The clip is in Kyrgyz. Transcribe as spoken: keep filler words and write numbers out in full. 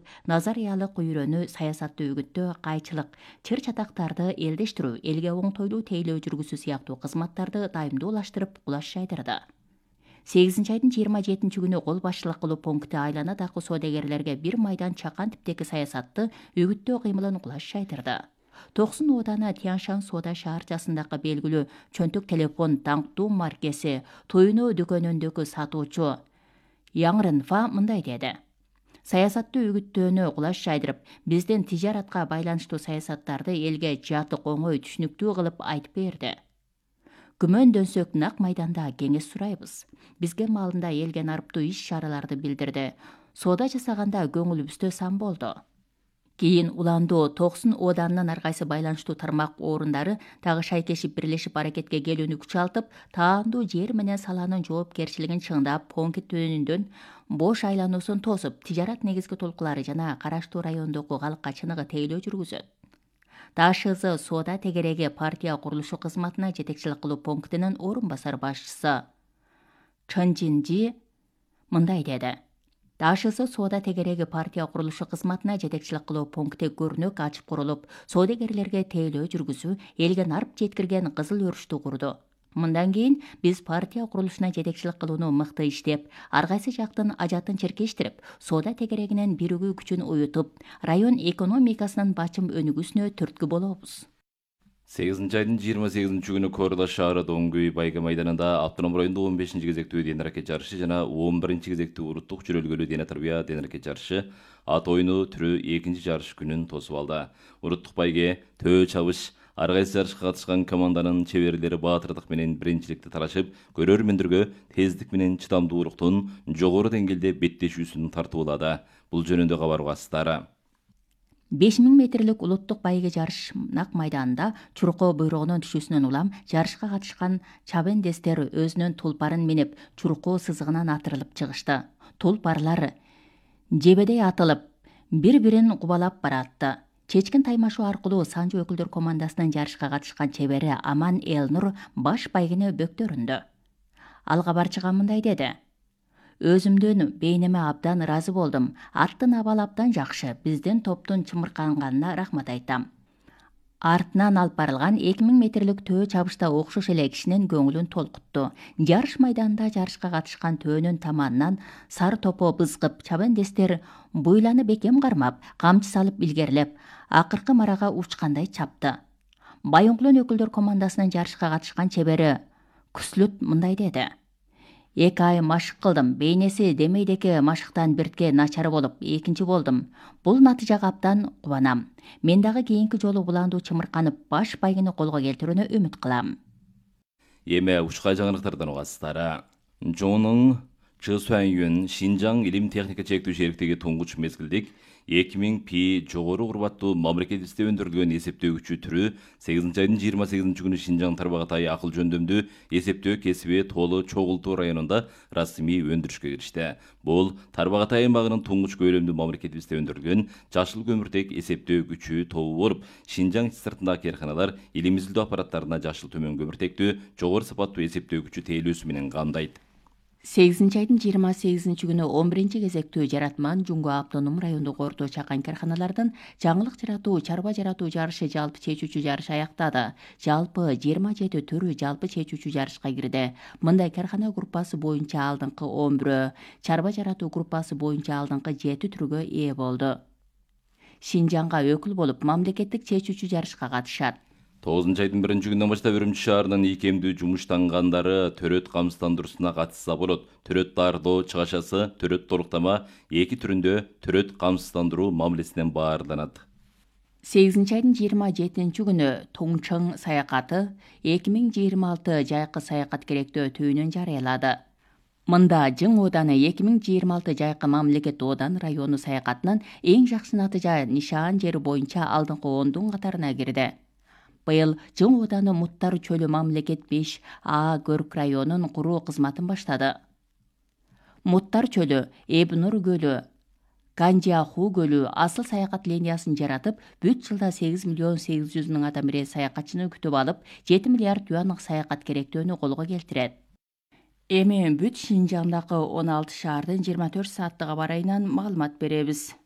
назариялык үйрөнүү, саясатты үгүттөө, кайчылык, чыр чатактарды элдештирүү, элге оңтойлуу тейлөө жүргүзүү сыяктуу кызматтарды дайымдуулаштырып, кулаш жайдырды. сегизинчи айдын жыйырма жетинчи күнү кол башчылык кылуу пункти айланадагы соодагерлерге бир майдан чакан типтеги саясатты үгүттөө кыймылын кулаш жайдырды. Токсон ооданы Тяншан соода шаарчасындагы белгилүү чөнтөк телефон даңктуу маркеси Туйну дүкөнүндөгү сатуучу Яңрынфа мындай деди. Саясатты үгүттөөнү кулаш жайдырып, биздин тижаратка байланыштуу саясаттарды элге жатык, оңой, түшүнүктүү кылып айтып берди. Күмөндөнсөк нак майданда кеңеш сурайбыз. Бизге маалында элге нарыптуу иш чараларды билдирди. Соода жасаганда көңүлүбүздө сан болду. Кийин уландуу Токсон ооданынын ар кайсы байланыштуу тармак орундары дагы шайкешип бирлешип аракетке келүүнү күчалтып, таандуу жер менен салаанын жоопкерчилигин чыңдап, пункт түбүндөн бош айлануусун тосуп, тижарат негизги толкулары жана караштуу райондогу калкка чыныгы тейлөө жүргүзөт. ДАШЗ соода тегереги партия курулушу кызматына жетекчилик кылуу пунктинин орун басар башчысы Чын Жинжи мындай деди. ДАШЗ соода тегереги партия курулушу кызматына жетекчилик кылуу пункти көрнөк ачып курулуп, соодагерлерге тейлөө жүргүзүү, элге нарп жеткирген кызыл өрүштү курду. Мындан кийин биз партия курулушуна жетекчилик кылууну мыкты иштеп, ар кайсы жактын ажатын чиркештирип, соода тегерегинин биригүү күчүн уютуп, район экономикасынын бачым өнүгүүсүнө түрткү болобуз. сегизинчи айдын жыйырма сегизинчи күнү Корла шаары Доңгүй Байга майданында автоном райондо он бешинчи кезектүү ден аракет жарышы жана он биринчи кезектүү уруттук жүрөлгөлүү дене тарбия ден аракет жарышы ат оюну түрү экинчи жарыш күнүн тосуп алды. Уруттук байге, төө чабыш, ар кайсы жарышка катышкан команданын чеберлери баатырдык менен биринчиликти талашып, көрөрмөндөргө тездик менен чыдамдуулуктун жогору деңгээлде беттешүүсүн тартуулады. Бул жөнүндө кабар угасыздар. беш миң метрлик улуттук байге жарыш нак майданында Чуркоо буйругунун түшүүсүнөн улам жарышка катышкан чабендестер өзүнүн тулпарын минип, Чуркоо сызыгынан атырылып чыгышты. Тулпарлар жебедей атылып, бири-бирин кубалап баратты. Чечкин таймашуу аркылуу Санжы өкүлдөр командасынын жарышка катышкан чебери Аман Элнур баш байгени бөктөрүндү. Ал кабарчыга мындай деди. Өзүмдөн бейнеме абдан ыраазы болдум. Аттын абалы абдан жакшы. Биздин топтун чымырканганына рахмат айтам. Артынан алып барылган эки миң метрлик төө чабышта окшош эле кишинин көңүлүн толкутту. Жарыш майданында жарышка катышкан төөнүн таманынан сары топо бызгып, чабендестер буйланы бекем кармап, камчы салып илгерилеп, акыркы марага учкандай чапты. Байоңкулун өкүлдөр командасынын жарышка катышкан чебери Күслүт мындай деди. Эки ай машык кылдым. Бейнеси демейдеки машыктан биртке начар болуп, экинчи болдум. Бул натыйжага абдан кубанам. Мен дагы кийинки жолу буландуу чымырканып, баш байгени колго келтирүүнү үмүт кылам. Эме учкай жаңылыктардан угасыздар. Жонун Чы Суанюн Шинжаң илим техника чектүү шериктиги туңгуч мезгилдик эки миң пи жогору урбаттуу мамлекетибизде өндүрүлгөн эсептөөгүчү түрү сегизинчи айдын жыйырма сегизинчи күнү Шинжаң Тарбагатай акыл жөндөмдүү эсептөө кесиби Тоолу Чогултуу районунда расмий өндүрүшкө киришти. Бул Тарбагатай аймагынын туңгуч көлөмдүү мамлекетибизде өндүрүлгөн жашыл көмүртек эсептөө күчү тобу болуп, Шинжаң сыртындагы карканалар илим изилдөө аппараттарына жашыл төмөн көмүртектүү жогору сапаттуу эсептөө күчү тейлөөсү менен камдайт. сегизинчи айдын жыйырма сегизинчи күнү он биринчи кезектүү Жаратман Жуңго автоном райондогу орто чакан карканалардын жаңылык жаратуу, чарба жаратуу жарышы жалпы чечүүчү жарыш аяктады. Жалпы жыйырма жети түрү жалпы чечүүчү жарышка кирди. Мындай каркана группасы боюнча алдыңкы он бирөө, чарба жаратуу группасы боюнча алдыңкы жети түргө ээ болду. Шинжаңга өкүл болуп мамлекеттик чечүүчү жарышка катышат. тогузунчу айдын биринчи күнүнөн баштап Үрүмчү шаарынын ийкемдүү жумуштангандары төрөт камсыздандыруусуна катышса болот. Төрөт дардоо чыгашасы, төрөт толуктама эки түрүндө төрөт камсыздандыруу мамилесинен баарданат. сегизинчи айдын жыйырма жетинчи күнү Туңчың саякаты эки миң жыйырма алты жайкы саякат керектөө түйүнүн жарыялады. Мында Жың ооданы эки миң жыйырма алты жайкы мамлекет оодан району саякатынан эң жакшы натыйжа нишан жери боюнча алдыңкы ондун катарына кирди. Быйыл Жың ооданы Муттар чөлү мамлекет беш А Көрк районун куруу кызматын баштады. Муттар чөлү, Эбнур көлү, Ганжиаху көлү асыл саякат линиясын жаратып, бүт жылда сегиз миллион сегиз жүз миң адам ире саякатчыны күтүп алып, жети миллиард юанлык саякат керектөөнү колго келтирет. Эми бүт Шинжаңдагы он алты шаардын жыйырма төрт сааттык аба ырайынан маалымат беребиз.